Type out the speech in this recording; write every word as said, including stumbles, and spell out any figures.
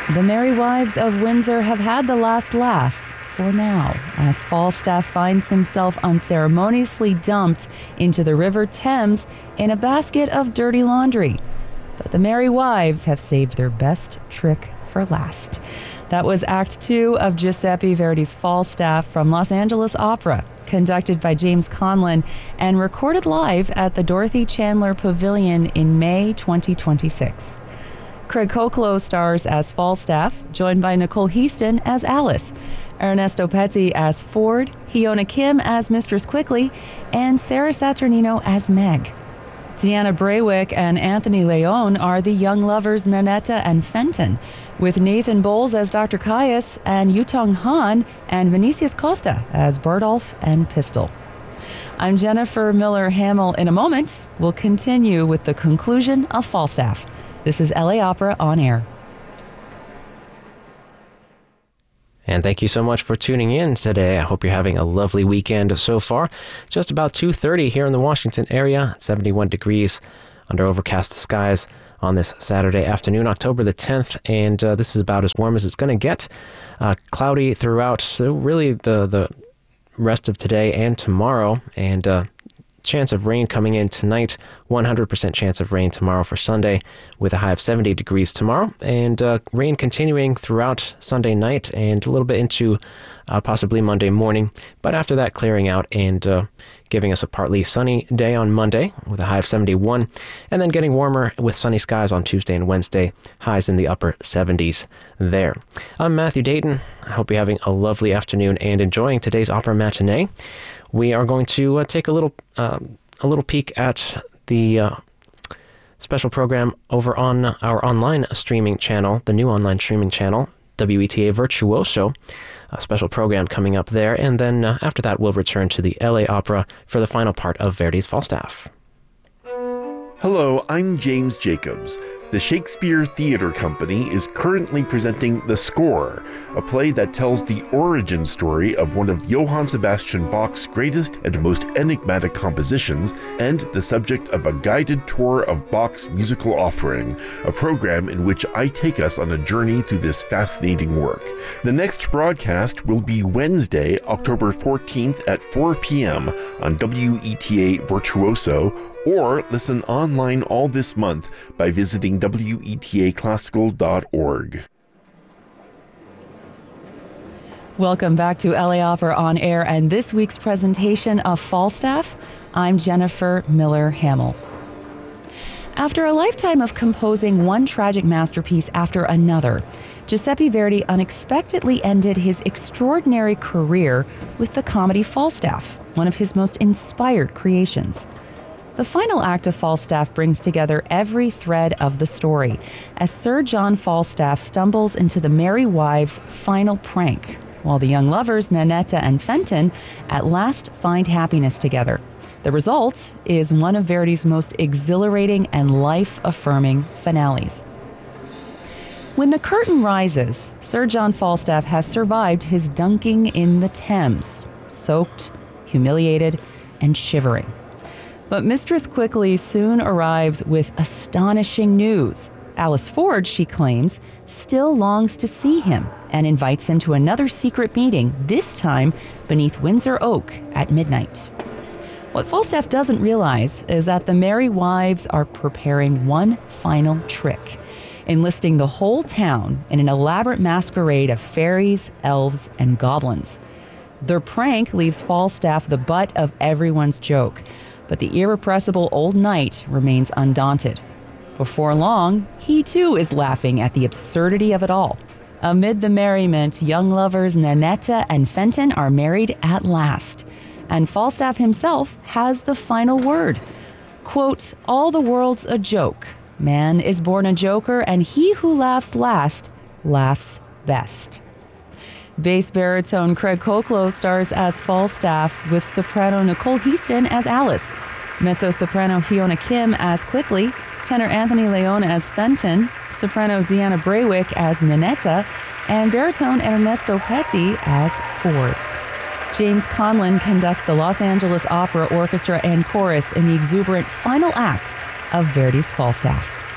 The Merry Wives of Windsor have had the last laugh for now, as Falstaff finds himself unceremoniously dumped into the River Thames in a basket of dirty laundry. But the Merry Wives have saved their best trick for last. That was Act Two of Giuseppe Verdi's Falstaff from Los Angeles Opera, conducted by James Conlon and recorded live at the Dorothy Chandler Pavilion in May twenty twenty-six. Craig Koklo stars as Falstaff, joined by Nicole Heaston as Alice, Ernesto Petty as Ford, Hiona Kim as Mistress Quickly, and Sarah Saturnino as Meg. Deanna Braywick and Anthony Leon are the young lovers Nanetta and Fenton, with Nathan Bowles as Doctor Caius and Yutong Han and Vinicius Costa as Bardolph and Pistol. I'm Jennifer Miller Hamill. In a moment, we'll continue with the conclusion of Falstaff. This is L A Opera On Air. And thank you so much for tuning in today. I hope you're having a lovely weekend so far. Just about two thirty here in the Washington area, seventy-one degrees under overcast skies on this Saturday afternoon, October the tenth, and uh, this is about as warm as it's going to get. Uh, cloudy throughout, so really the, the rest of today and tomorrow, and uh, chance of rain coming in tonight, one hundred percent chance of rain tomorrow for Sunday with a high of seventy degrees tomorrow, and uh, rain continuing throughout Sunday night and a little bit into uh, possibly Monday morning, but after that clearing out and uh, giving us a partly sunny day on Monday with a high of seventy-one, and then getting warmer with sunny skies on Tuesday and Wednesday, highs in the upper seventies there. I'm Matthew Dayton. I hope you're having a lovely afternoon and enjoying today's opera matinee. We are going to uh, take a little uh, a little peek at the uh, special program over on our online streaming channel, the new online streaming channel, W E T A Virtuoso, a special program coming up there. And then uh, after that, we'll return to the L A Opera for the final part of Verdi's Falstaff. Hello, I'm James Jacobs. The Shakespeare Theatre Company is currently presenting The Score, a play that tells the origin story of one of Johann Sebastian Bach's greatest and most enigmatic compositions, and the subject of a guided tour of Bach's musical offering, a program in which I take us on a journey through this fascinating work. The next broadcast will be Wednesday, October fourteenth at four p.m. on W E T A Virtuoso, or listen online all this month by visiting W E T A classical dot org. Welcome back to L A Opera On Air and this week's presentation of Falstaff. I'm Jennifer Miller Hamill. After a lifetime of composing one tragic masterpiece after another, Giuseppe Verdi unexpectedly ended his extraordinary career with the comedy Falstaff, one of his most inspired creations. The final act of Falstaff brings together every thread of the story as Sir John Falstaff stumbles into the Merry Wives' final prank, while the young lovers Nanetta and Fenton at last find happiness together. The result is one of Verdi's most exhilarating and life-affirming finales. When the curtain rises, Sir John Falstaff has survived his dunking in the Thames, soaked, humiliated, and shivering. But Mistress Quickly soon arrives with astonishing news. Alice Ford, she claims, still longs to see him and invites him to another secret meeting, this time beneath Windsor Oak at midnight. What Falstaff doesn't realize is that the Merry Wives are preparing one final trick, enlisting the whole town in an elaborate masquerade of fairies, elves, and goblins. Their prank leaves Falstaff the butt of everyone's joke, but the irrepressible old knight remains undaunted. Before long, he too is laughing at the absurdity of it all. Amid the merriment, young lovers Nanetta and Fenton are married at last, and Falstaff himself has the final word. Quote, "All the world's a joke. Man is born a joker, and he who laughs last laughs best." Bass baritone Craig Koklo stars as Falstaff, with soprano Nicole Heaston as Alice, mezzo-soprano Hiona Kim as Quickly, tenor Anthony Leon as Fenton, soprano Deanna Braywick as Nanetta, and baritone Ernesto Petty as Ford. James Conlon conducts the Los Angeles Opera Orchestra and Chorus in the exuberant final act of Verdi's Falstaff.